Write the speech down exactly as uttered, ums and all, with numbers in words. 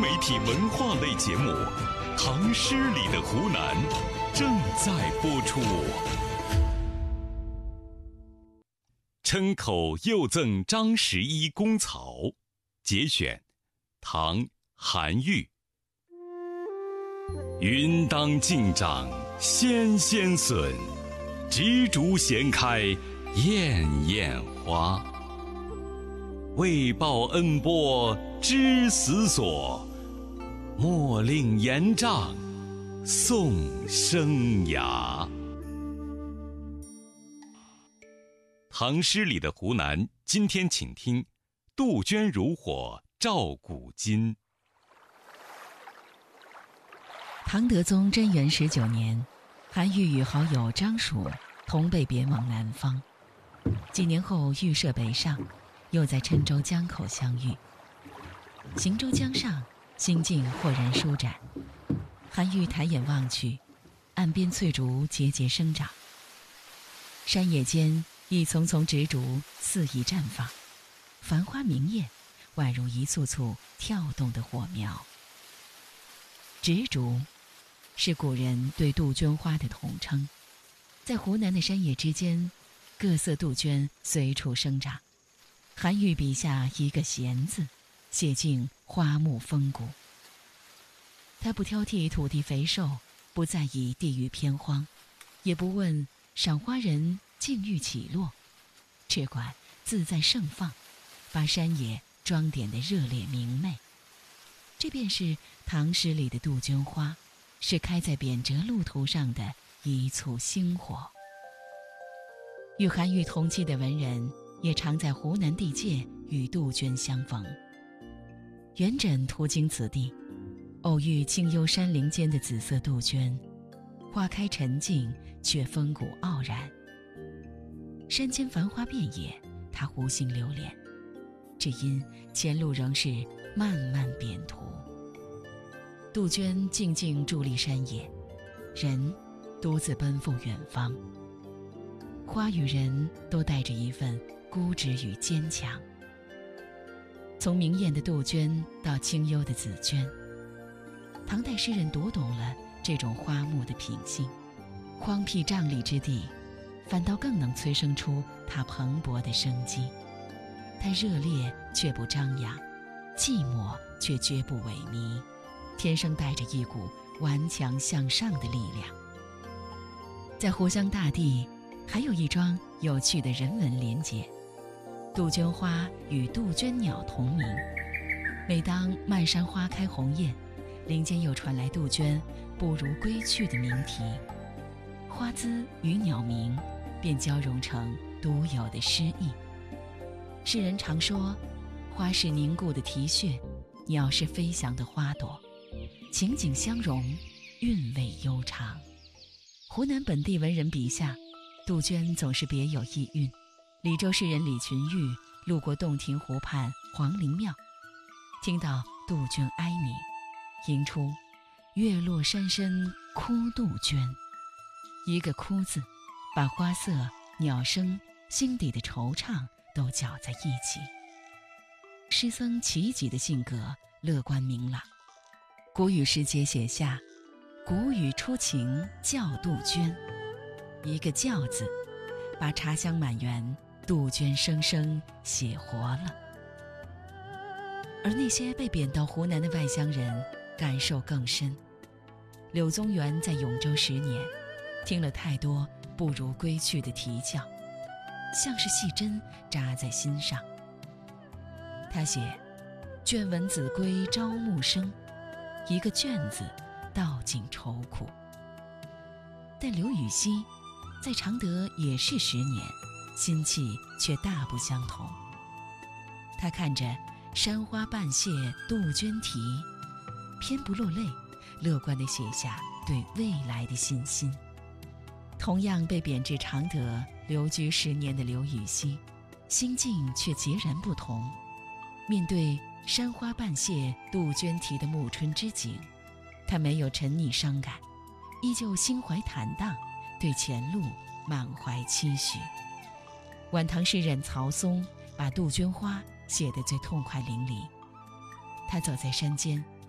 媒体文化类节目《唐诗里的湖南》正在播出。郴口又赠张十一公曹，节选，唐·韩愈。云当镜长纤纤笋，执竹闲开艳艳花。为报恩波知死所，莫令言丈送生涯。唐诗里的湖南，今天请听杜鹃如火照古今。 唐德宗贞元十九年，韩愈与好友张曙同被贬往南方，几年后预设北上，又在郴州江口相遇。行舟江上，心境豁然舒展。韩愈抬眼望去，岸边翠竹节节生长，山野间一丛丛植竹肆意绽放，繁花明艳，宛如一簇簇跳动的火苗。植竹是古人对杜鹃花的统称，在湖南的山野之间，各色杜鹃随处生长。韩愈笔下一个闲字，写尽花木风骨。他不挑剔土地肥瘦，不在意地域偏荒，也不问赏花人境遇起落，只管自在盛放，把山野装点得热烈明媚。这便是唐诗里的杜鹃花，是开在贬谪路途上的一簇星火。与韩愈同期的文人也常在湖南地界与杜鹃相逢。元稹途经此地，偶遇清幽山林间的紫色杜鹃，花开沉静，却风骨傲然。山间繁花遍野，他无心留恋，只因前路仍是漫漫biển途。杜鹃静静伫立山野，人独自奔赴远方。花与人都带着一份孤执与坚强。从明艳的杜鹃到清幽的紫鹃，唐代诗人读懂了这种花木的品性。荒僻瘴疠之地，反倒更能催生出它蓬勃的生机。它热烈却不张扬，寂寞却绝不萎靡，天生带着一股顽强向上的力量。在湖湘大地，还有一桩有趣的人文连结。杜鹃花与杜鹃鸟同名，每当漫山花开红艳，林间又传来杜鹃不如归去的鸣啼，花姿与鸟鸣便交融成独有的诗意。世人常说，花是凝固的啼血，鸟是飞翔的花朵，情景相融，韵味悠长。湖南本地文人笔下，杜鹃总是别有意蕴。李州诗人李群玉路过洞庭湖畔黄陵庙，听到杜鹃哀鸣，吟出月落山深哭杜鹃。一个哭字，把花色、鸟声、心底的惆怅都搅在一起。诗僧齐己的性格乐观明朗，谷雨时节写下谷雨初晴叫杜鹃，一个叫字，把茶香满园、杜鹃声声写活了。而那些被贬到湖南的外乡人感受更深。柳宗元在永州十年，听了太多不如归去的啼叫，像是细针扎在心上。他写倦闻子规朝暮声，一个倦字道尽愁苦。但刘禹锡在常德也是十年，心气却大不相同。他看着山花半谢杜鹃啼，偏不落泪，乐观地写下对未来的信心。同样被贬至常德留居十年的刘禹锡，心境却截然不同。面对山花半谢杜鹃啼的暮春之景，他没有沉溺伤感，依旧心怀坦荡，对前路满怀期许。晚唐诗人曹松把杜鹃花写得最痛快淋漓。他走在山间，